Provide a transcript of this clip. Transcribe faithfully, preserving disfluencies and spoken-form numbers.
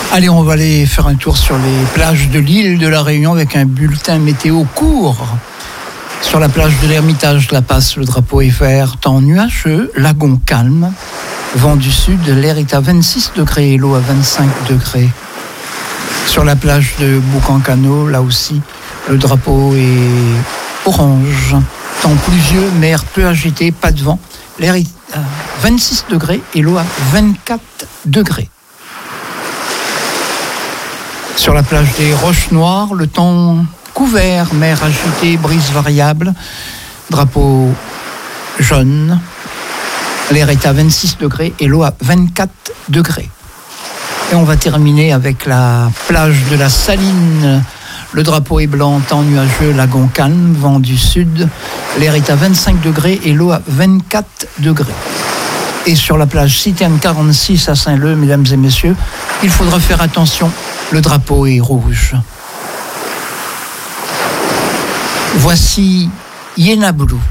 Allez, on va aller faire un tour sur les plages de l'île de la Réunion avec un bulletin météo court. Sur la plage de l'Ermitage de la Passe, le drapeau est vert, temps nuageux, lagon calme, vent du sud, l'air est à vingt-six degrés et l'eau à vingt-cinq degrés. Sur la plage de Boucancano, là aussi, le drapeau est orange, temps pluvieux, mer peu agitée, pas de vent, l'air est à vingt-six degrés et l'eau à vingt-quatre degrés. Sur la plage des Roches Noires, le temps couvert, mer agitée, brise variable, drapeau jaune. L'air est à vingt-six degrés et l'eau à vingt-quatre degrés. Et on va terminer avec la plage de la Saline. Le drapeau est blanc, temps nuageux, lagon calme, vent du sud. L'air est à vingt-cinq degrés et l'eau à vingt-quatre degrés. Et sur la plage Citerne quarante-six à Saint-Leu, mesdames et messieurs, il faudra faire attention, le drapeau est rouge. Voici Yena Blue.